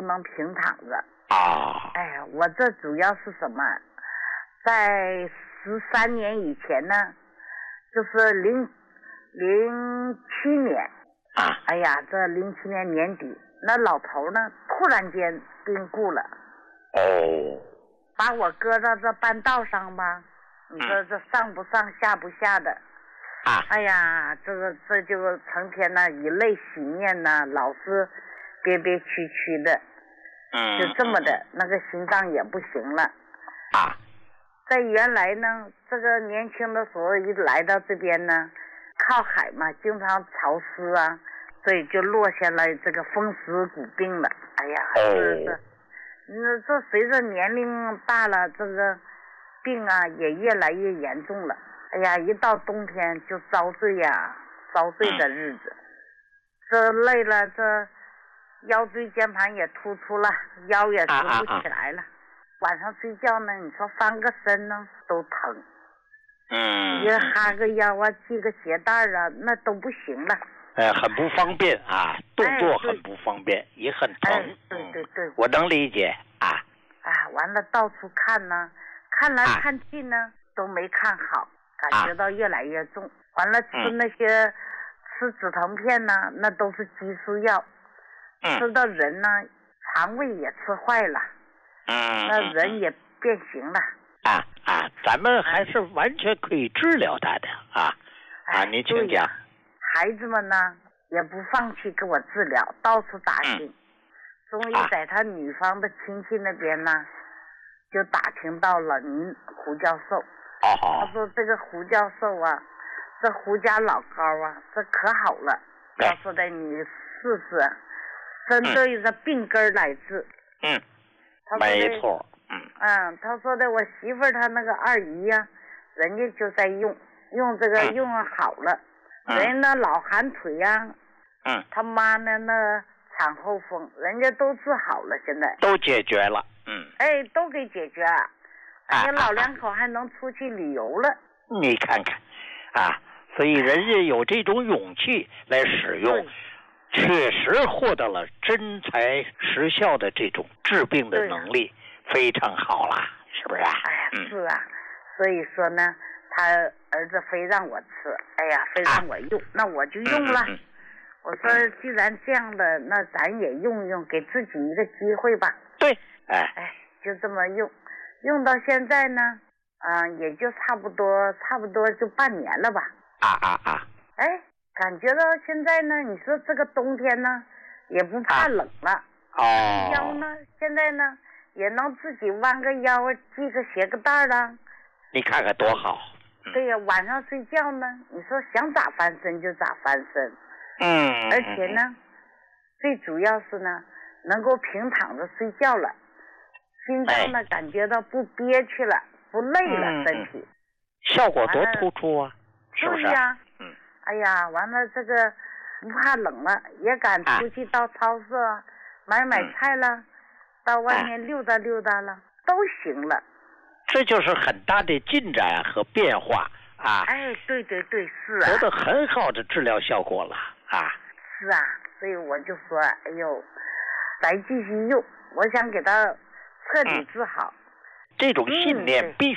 能平躺着。 啊。 哎呀，我这主要是什么？在13年以前呢，就是07年。 啊。 哎呀，这07年年底，那老头呢突然间病故了。 哦。 把我搁到这半道上吧，你说这上不上下不下的。 啊。 哎呀，这就成天呢以泪洗面呢，老是憋憋屈屈的。就这么的，那个心脏也不行了。 啊。 在原来呢，这个年轻的时候一来到这边呢，靠海嘛，经常潮湿啊，所以就落下了这个风湿骨病了。哎呀，这随着年龄大了，这个病啊也越来越严重了。哎呀，一到冬天就遭罪呀，遭罪的日子。这累了，这腰椎间盘也突出了，腰也直不起来了。晚上睡觉呢，你说翻个身呢都疼。一哈个腰啊，系个鞋带啊，那都不行了。 很不方便啊，动作很不方便，也很疼。 对， 我能理解啊。 完了到处看呢，看来看去呢都没看好，感觉到越来越重。完了吃那些吃止疼片呢，那都是激素药，吃到人呢肠胃也吃坏了，那人也变形了。 咱们还是完全可以治疗他的您请讲。 孩子们呢也不放弃给我治疗，到处打听。终于在他女方的亲戚那边呢，就打听到了您胡教授。他说这个胡教授啊，这胡家老高啊，这可好了。他说的你试试，针对着病根来治。 没错。 他说的我媳妇儿她那个二姨呀，人家就在用这个用好了。人家那老寒腿呀，他妈呢那产后风，人家都治好了，现在都解决了。 都给解决了。老两口还能出去旅游了。 你看看所以人家有这种勇气来使用，确实获得了真材实效的这种治病的能力，非常好啦，是不是是啊，所以说呢，他儿子非让我吃，非让我用，那我就用了。我说既然这样的，那咱也用用，给自己一个机会吧。 对。 就这么用到现在呢，也就差不多就半年了吧。感觉到现在呢，你说这个冬天呢也不怕冷了。腰呢现在呢也能自己弯个腰，系个鞋个带了。 你看看多好。 对呀，晚上睡觉呢，你说想咋翻身就咋翻身。而且呢，最主要是呢，能够平躺着睡觉了，心脏呢感觉到不憋屈了，不累了，身体效果多突出啊，是不是？ 对呀。完了这个不怕冷了，也敢出去到超市买菜了，到外面溜达溜达了，都行了。 这就是很大的进展和变化对，是得到很好的治疗效果了是啊，所以我就说，咱继续用，我想给他彻底治好。 这种信念必